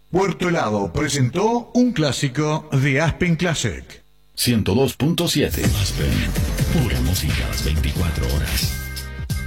Puerto Helado presentó un clásico de Aspen Classic. 102.7 Aspen, pura música las 24 horas.